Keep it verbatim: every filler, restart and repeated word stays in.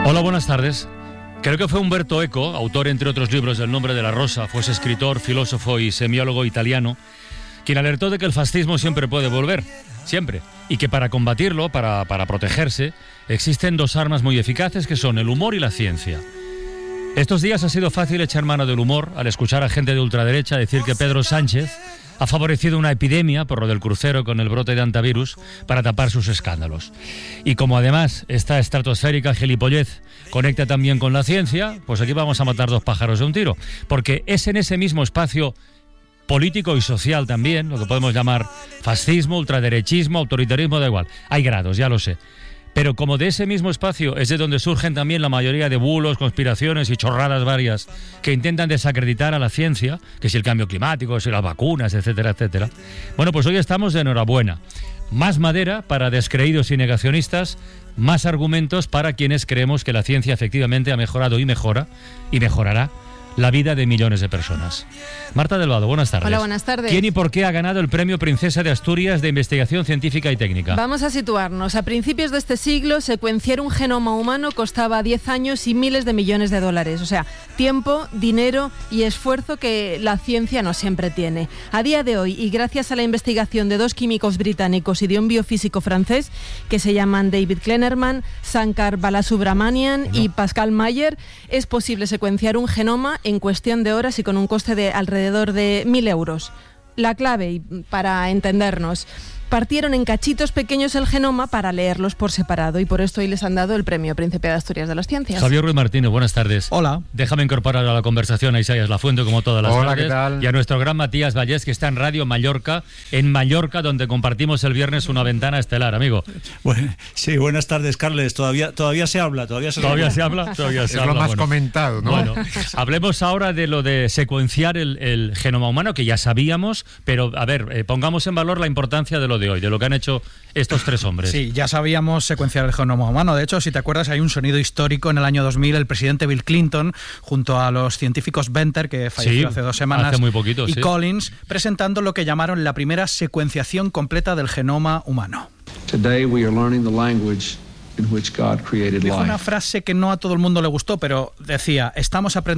Hola, buenas tardes. Creo que fue Umberto Eco, autor entre otros libros del Nombre de la Rosa, fue escritor, filósofo y semiólogo italiano, quien alertó de que el fascismo siempre puede volver, siempre, y que para combatirlo, para, para protegerse, existen dos armas muy eficaces que son el humor y la ciencia. Estos días ha sido fácil echar mano del humor al escuchar a gente de ultraderecha decir que Pedro Sánchez ha favorecido una epidemia, por lo del crucero con el brote de antivirus, para tapar sus escándalos. Y como además esta estratosférica gilipollez conecta también con la ciencia, pues aquí vamos a matar dos pájaros de un tiro, porque es en ese mismo espacio político y social también, lo que podemos llamar fascismo, ultraderechismo, autoritarismo, da igual, hay grados, ya lo sé. Pero como de ese mismo espacio es de donde surgen también la mayoría de bulos, conspiraciones y chorradas varias que intentan desacreditar a la ciencia, que si el cambio climático, si las vacunas, etcétera, etcétera. Bueno, pues hoy estamos de enhorabuena. Más madera para descreídos y negacionistas, más argumentos para quienes creemos que la ciencia efectivamente ha mejorado y mejora, y mejorará la vida de millones de personas. Marta del Vado, buenas tardes. Hola, buenas tardes. ¿Quién y por qué ha ganado el Premio Princesa de Asturias de Investigación Científica y Técnica? Vamos a situarnos. A principios de este siglo, secuenciar un genoma humano costaba diez años y miles de millones de dólares. O sea, tiempo, dinero y esfuerzo que la ciencia no siempre tiene. A día de hoy, y gracias a la investigación de dos químicos británicos y de un biofísico francés que se llaman David Kleinerman, Sankar Balasubramanian bueno. y Pascal Mayer, es posible secuenciar un genoma en cuestión de horas y con un coste de alrededor de mil euros. La clave, para entendernos, partieron en cachitos pequeños el genoma para leerlos por separado y por esto hoy les han dado el Premio Príncipe de Asturias de las Ciencias. Javier Ruiz Martínez, buenas tardes. Hola. Déjame incorporar a la conversación a Isaías Lafuente como todas las Hola, tardes. ¿qué tal? Y a nuestro gran Matías Vallés, que está en Radio Mallorca, en Mallorca, donde compartimos el viernes una ventana estelar, amigo. Bueno, sí, buenas tardes, Carles. Todavía, todavía se habla, todavía se ¿Todavía habla. se habla? Todavía se es habla. lo más bueno. comentado, ¿no? Bueno, hablemos ahora de lo de secuenciar el, el genoma humano, que ya sabíamos, pero a ver, eh, pongamos en valor la importancia de lo de hoy, de lo que han hecho estos tres hombres. Sí, ya sabíamos secuenciar el genoma humano. De hecho, si te acuerdas, hay un sonido histórico en el año dos mil, el presidente Bill Clinton, junto a los científicos Venter, que falleció sí, hace dos semanas, hace muy poquito, y sí. Collins, presentando lo que llamaron la primera secuenciación completa del genoma humano. Today we are learning the language in which God created Dijo life. una frase que no a todo el mundo le gustó, pero decía, estamos aprendiendo